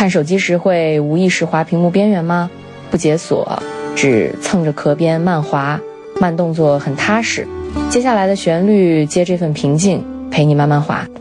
看手机时会无意识滑屏幕边缘吗？不解锁，只蹭着壳边慢滑，慢动作很踏实。接下来的旋律接这份平静，陪你慢慢滑。